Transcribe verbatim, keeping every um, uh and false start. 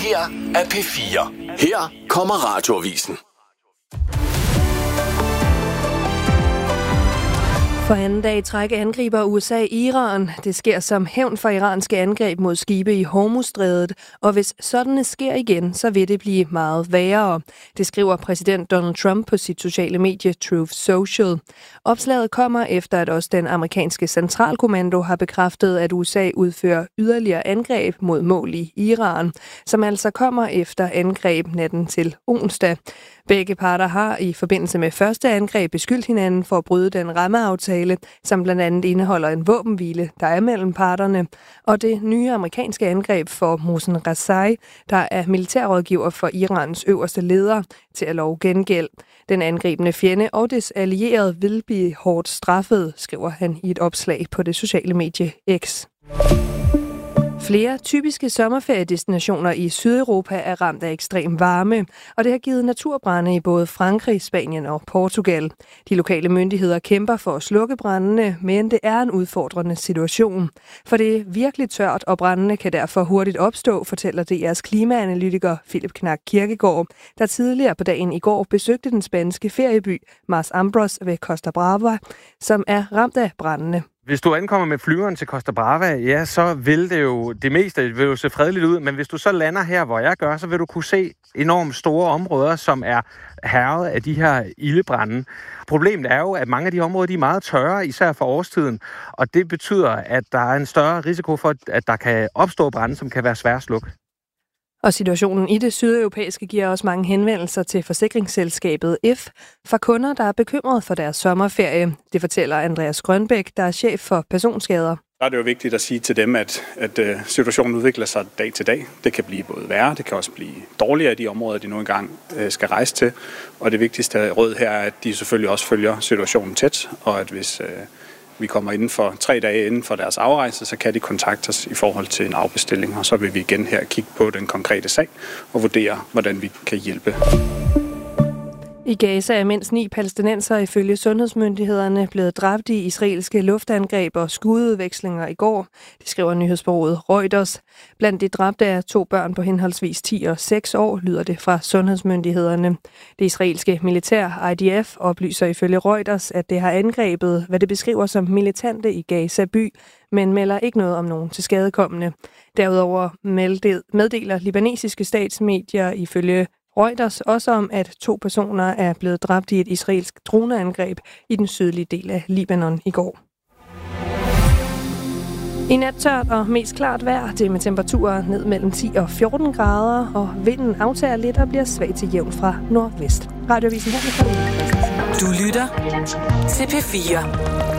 her er P fire. Her kommer Radioavisen. For anden dag i træk angriber U S A Iran. Det sker som hævn for iranske angreb mod skibe i Hormuzstrædet, og hvis sådanne sker igen, så vil det blive meget værre. Det skriver præsident Donald Trump på sit sociale medie Truth Social. Opslaget kommer efter, at også den amerikanske centralkommando har bekræftet, at U S A udfører yderligere angreb mod mål i Iran, som altså kommer efter angreb natten til onsdag. Begge parter har i forbindelse med første angreb beskyldt hinanden for at bryde den rammeaftale, som blandt andet indeholder en våbenhvile, der er mellem parterne, og det nye amerikanske angreb for Mohsen Razai, der er militærrådgiver for Irans øverste leder, til at love gengæld. Den angribende fjende og dets allierede vil blive hårdt straffet, skriver han i et opslag på det sociale medie X. Flere typiske sommerferiedestinationer i Sydeuropa er ramt af ekstrem varme, og det har givet naturbrande i både Frankrig, Spanien og Portugal. De lokale myndigheder kæmper for at slukke brandene, men det er en udfordrende situation. For det er virkelig tørt, og brandene kan derfor hurtigt opstå, fortæller D R's klimaanalytiker Philip Knack Kirkegaard, der tidligere på dagen i går besøgte den spanske ferieby Mas Ambros ved Costa Brava, som er ramt af brandene. Hvis du ankommer med flyveren til Costa Brava, ja, så vil det jo, det meste vil jo se fredeligt ud, men hvis du så lander her, hvor jeg gør, så vil du kunne se enormt store områder, som er hærget af de her ildebrande. Problemet er jo, at mange af de områder, de er meget tørre, især for årstiden, og det betyder, at der er en større risiko for, at der kan opstå brande, som kan være svære at slukke. Og situationen i det sydeuropæiske giver også mange henvendelser til forsikringsselskabet If fra kunder, der er bekymrede for deres sommerferie. Det fortæller Andreas Grønbæk, der er chef for personskader. Der er det jo vigtigt at sige til dem, at, at situationen udvikler sig dag til dag. Det kan blive både værre, det kan også blive dårligere i de områder, de nu engang skal rejse til. Og det vigtigste råd her er, at de selvfølgelig også følger situationen tæt, og at hvis vi kommer inden for tre dage inden for deres afrejse, så kan de kontakte os i forhold til en afbestilling, og så vil vi igen her kigge på den konkrete sag og vurdere, hvordan vi kan hjælpe. I Gaza er mindst ni palæstinensere ifølge sundhedsmyndighederne blevet dræbt i israelske luftangreb og skududvekslinger i går. Det skriver nyhedsbureauet Reuters. Blandt de dræbte er to børn på henholdsvis ti og seks år, lyder det fra sundhedsmyndighederne. Det israelske militær I D F oplyser ifølge Reuters, at det har angrebet, hvad det beskriver som militante i Gaza by, men melder ikke noget om nogen tilskadekommende. Derudover meddeler libanesiske statsmedier ifølge Reuters også om, at to personer er blevet dræbt i et israelsk droneangreb i den sydlige del af Libanon i går. I nat tørt og mest klart vejr, det med temperaturer ned mellem ti og fjorten grader, og vinden aftager lidt og bliver svag til jævn fra nordvest. Radioavisen her med Karoline Christensen. Du lytter til P fire.